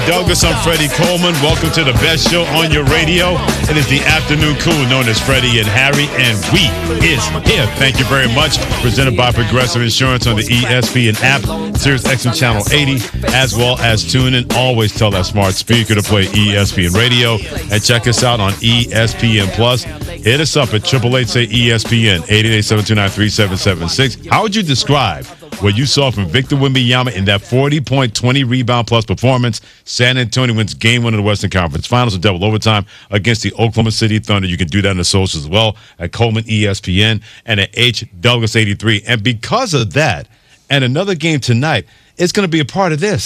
Douglas, I'm Freddie Coleman. Welcome to the best show on your radio. It is the afternoon cool known as Freddie and Harry, and we is here. Thank you very much. Presented by Progressive Insurance on the ESPN app, Sirius XM Channel 80, as well as TuneIn. Always tell that smart speaker to play ESPN Radio, and check us out on ESPN Plus. Hit us up at 888-SAY-ESPN, 888-729-3776. How would you describe what you saw from Victor Wembanyama in that 40-point, 20-rebound-plus performance? San Antonio wins Game 1 of the Western Conference Finals in double overtime against the Oklahoma City Thunder. You can do that in the socials as well at Coleman ESPN and at H Douglas 83. And because of that, and another game tonight, it's going to be a part of this.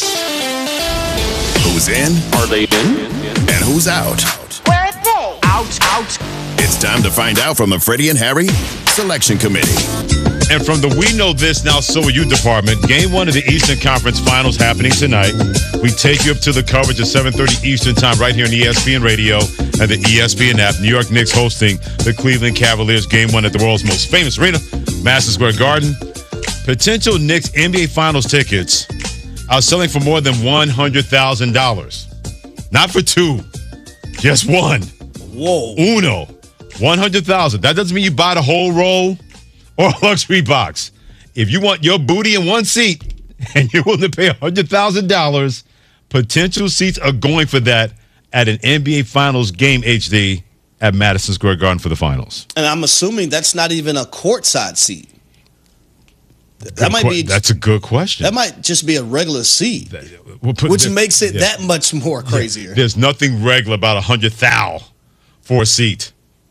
Who's in? Are they in? And who's out? Where are they? Out. It's time to find out from the Freddie and Harry Selection Committee. And from the We Know This Now So Are You department, Game 1 of the Eastern Conference Finals happening tonight. We take you up to the coverage at 7:30 Eastern Time right here on ESPN Radio and the ESPN app. New York Knicks hosting the Cleveland Cavaliers. Game 1 at the world's most famous arena, Madison Square Garden. Potential Knicks NBA Finals tickets are selling for more than $100,000. Not for two, just one. Whoa. Uno. $100,000. That doesn't mean you buy the whole roll or a luxury box. If you want your booty in one seat and you're willing to pay $100,000, potential seats are going for that at an NBA Finals game, HD, at Madison Square Garden for the finals. And I'm assuming that's not even a courtside seat. That might be. That's a good question. That might just be a regular seat, which makes it that much more crazier. There's nothing regular about $100,000 for a seat.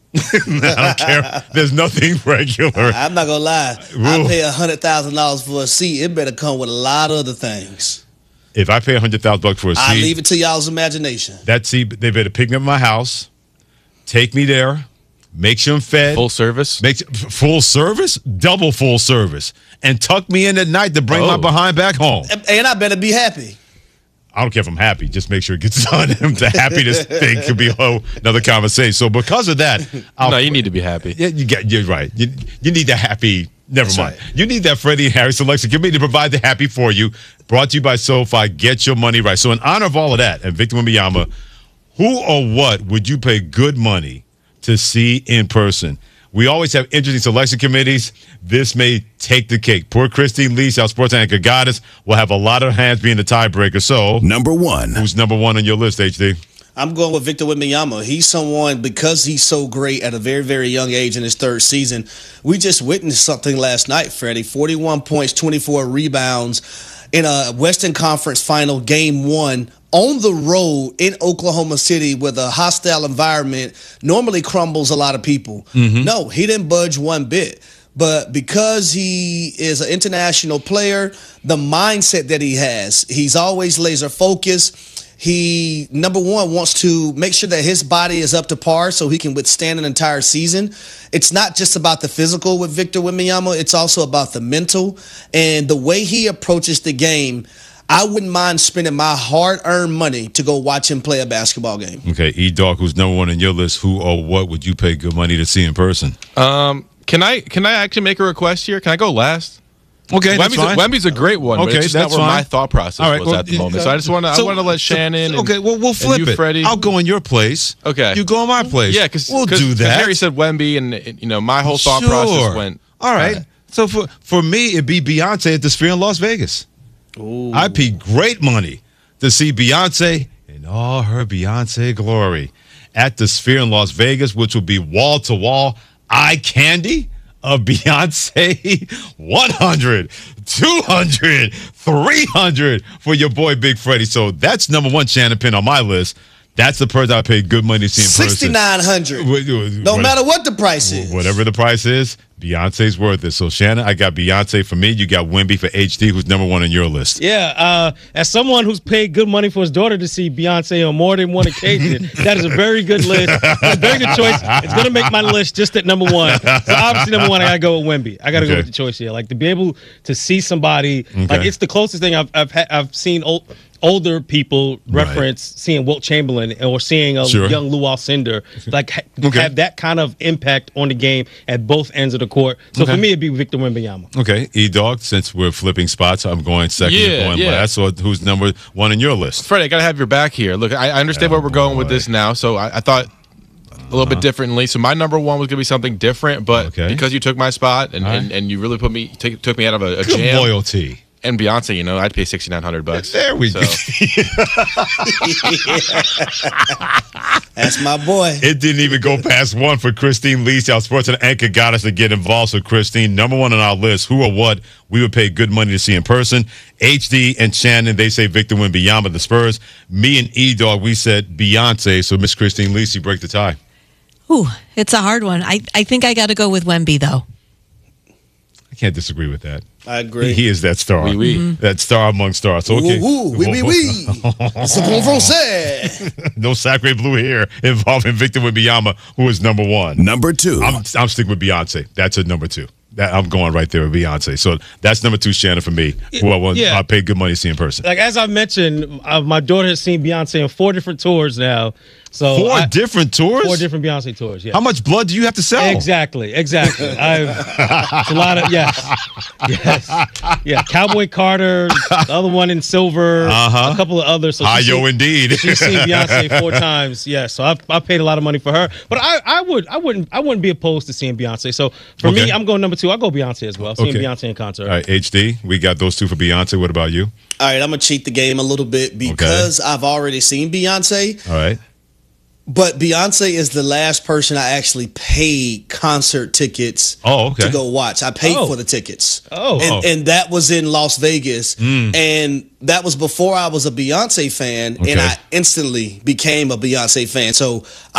I don't care. There's nothing regular. I'm not gonna lie. I pay $100,000 for a seat. It better come with a lot of other things. If I pay $100,000 for a seat, I leave it to y'all's imagination. That seat, they better pick me up at my house, take me there, make sure I'm fed. Full service? Full service? Double full service. And tuck me in at night to bring my behind back home. And I better be happy. I don't care if I'm happy. Just make sure it gets done. The happiness thing could be another conversation. So because of that, no, you need to be happy. You're right. You need the happy. Never mind. Right. You need that Freddie and Harry Selection Committee to provide the happy for you. Brought to you by SoFi. Get your money right. So in honor of all of that, and Victor Wembanyama, who or what would you pay good money to see in person? We always have interesting selection committees. This may take the cake. Poor Christine Leach, our sports anchor goddess, will have a lot of hands being the tiebreaker. So, number one. Who's number one on your list, HD? I'm going with Victor Wembanyama. He's someone, because he's so great at a very, very young age in his third season. We just witnessed something last night, Freddie. 41 points, 24 rebounds in a Western Conference Final Game 1 on the road in Oklahoma City with a hostile environment normally crumbles a lot of people. Mm-hmm. No, he didn't budge one bit. But because he is an international player, the mindset that he has, he's always laser focused. He, number one, wants to make sure that his body is up to par so he can withstand an entire season. It's not just about the physical with Victor Wembanyama. It's also about the mental. And the way he approaches the game, I wouldn't mind spending my hard-earned money to go watch him play a basketball game. Okay, E-Dog, who's number one on your list, who or what would you pay good money to see in person? Can I actually make a request here? Can I go last? Okay, that's fine. Wemby's a great one. Okay, but it's just that's not where fine. my thought process was at the moment. So I just want to let Shannon. Okay, well, we'll flip and you, it. Freddie. I'll go in your place. Okay, you go in my place. Yeah, because we'll do that. Harry said Wemby, and my whole thought process went. All right. So for me, it'd be Beyonce at the Sphere in Las Vegas. Ooh. I'd pay great money to see Beyonce in all her Beyonce glory at the Sphere in Las Vegas, which would be wall-to-wall eye candy of Beyonce. 100, 200, 300 for your boy Big Freddie. So that's number one Shannon Pin on my list. That's the person I paid good money to see in person. $6,900. No matter what the price is. Whatever the price is, Beyonce's worth it. So, Shannon, I got Beyonce for me. You got Wemby for HD, who's number one on your list. Yeah, as someone who's paid good money for his daughter to see Beyonce on more than one occasion, that is a very good list. It's a very good choice. It's going to make my list just at number one. So, obviously, number one, I got to go with Wemby. I got to go with the choice here. Like, to be able to see somebody, like, it's the closest thing I've seen older people reference seeing Wilt Chamberlain or seeing a young Lou Alcindor, like have that kind of impact on the game at both ends of the court. So for me, it'd be Victor Wembanyama. Okay, E-Dog, since we're flipping spots, I'm going second, you're going last. So who's number one on your list? Freddie, I got to have your back here. Look, I understand where we're going with this now, so I thought a little bit differently. So my number one was going to be something different, but because you took my spot and you really took me out of a jam. Loyalty. And Beyonce, I'd pay $6,900. There we go. That's my boy. It didn't even go past one for Christine Lee. Our sports and anchor got us to get involved. So, Christine, number one on our list, who or what we would pay good money to see in person. HD and Shannon, they say Victor Wembanyama, the Spurs. Me and E-Dog, we said Beyonce. So, Miss Christine Lee, break the tie. Ooh, it's a hard one. I think I got to go with Wemby, though. I can't disagree with that. I agree. He is that star. That star among stars. So, okay. Oui. C'est bon français. No sacre bleu here involving Victor Wembanyama, who is number one. Number two. I'm sticking with Beyonce. That's a number two. I'm going right there with Beyonce. So that's number two, Shannon, for me, who I pay good money to see in person. Like, as I mentioned, my daughter has seen Beyonce on 4 different tours now. So Four different tours? 4 different Beyonce tours, yeah. How much blood do you have to sell? Exactly. It's a lot of, yes. Yeah, Cowboy Carter, the other one in silver, a couple of others. So indeed. She's seen Beyonce 4 times, yeah. So I paid a lot of money for her. But I wouldn't be opposed to seeing Beyonce. So for me, I'm going number 2. I'll go Beyonce as well. Seeing Beyonce in concert. All right, HD, we got those 2 for Beyonce. What about you? All right, I'm going to cheat the game a little bit because I've already seen Beyonce. All right. But Beyonce is the last person I actually paid concert tickets to go watch. I paid for the tickets. And that was in Las Vegas. And that was before I was a Beyonce fan. And I instantly became a Beyonce fan. So